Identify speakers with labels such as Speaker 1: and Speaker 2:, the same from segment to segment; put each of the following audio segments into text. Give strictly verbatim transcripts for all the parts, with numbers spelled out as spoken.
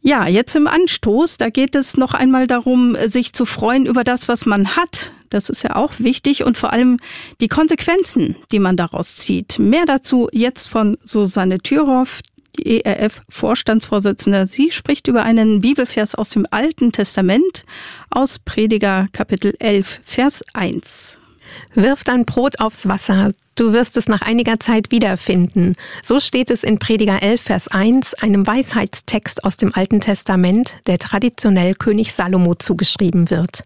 Speaker 1: Ja, jetzt im Anstoß, da geht es noch einmal darum, sich zu freuen über das, was man hat. Das ist ja auch wichtig und vor allem die Konsequenzen, die man daraus zieht. Mehr dazu jetzt von Susanne Thüroff, die E R F-Vorstandsvorsitzende. Sie spricht über einen Bibelvers aus dem Alten Testament, aus Prediger Kapitel elf, Vers eins.
Speaker 2: Wirf dein Brot aufs Wasser, du wirst es nach einiger Zeit wiederfinden. So steht es in Prediger elf, Vers eins, einem Weisheitstext aus dem Alten Testament, der traditionell König Salomo zugeschrieben wird.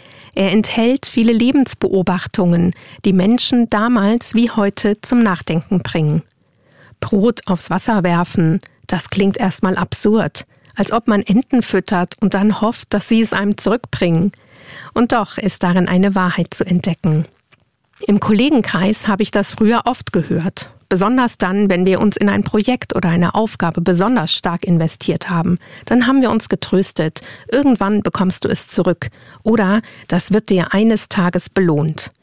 Speaker 2: Er enthält viele Lebensbeobachtungen, die Menschen damals wie heute zum Nachdenken bringen. Brot aufs Wasser werfen, das klingt erstmal absurd, als ob man Enten füttert und dann hofft, dass sie es einem zurückbringen. Und doch ist darin eine Wahrheit zu entdecken. Im Kollegenkreis habe ich das früher oft gehört. Besonders dann, wenn wir uns in ein Projekt oder eine Aufgabe besonders stark investiert haben. Dann haben wir uns getröstet. Irgendwann bekommst du es zurück. Oder das wird dir eines Tages belohnt.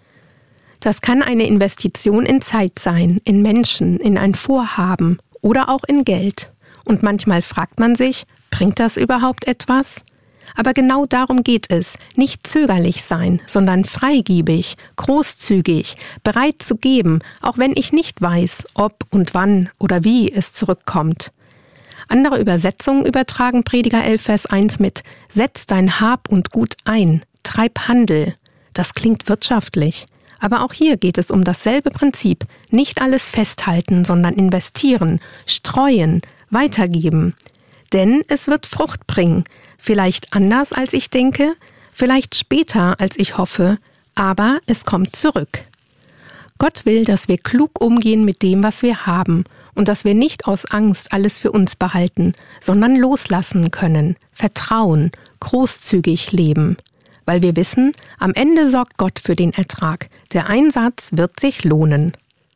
Speaker 2: Das kann eine Investition in Zeit sein, in Menschen, in ein Vorhaben oder auch in Geld. Und manchmal fragt man sich, bringt das überhaupt etwas? Aber genau darum geht es, nicht zögerlich sein, sondern freigebig, großzügig, bereit zu geben, auch wenn ich nicht weiß, ob und wann oder wie es zurückkommt. Andere Übersetzungen übertragen Prediger elf, Vers eins mit »Setz dein Hab und Gut ein, treib Handel«. Das klingt wirtschaftlich. Aber auch hier geht es um dasselbe Prinzip. Nicht alles festhalten, sondern investieren, streuen, weitergeben. Denn es wird Frucht bringen. Vielleicht anders, als ich denke, vielleicht später, als ich hoffe, aber es kommt zurück. Gott will, dass wir klug umgehen mit dem, was wir haben und dass wir nicht aus Angst alles für uns behalten, sondern loslassen können, vertrauen, großzügig leben. Weil wir wissen, am Ende sorgt Gott für den Ertrag. Der Einsatz wird sich lohnen.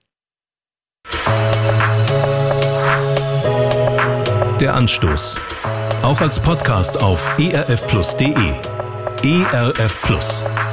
Speaker 3: Der Anstoß. Auch als Podcast auf e r f plus punkt d e. E R F Plus.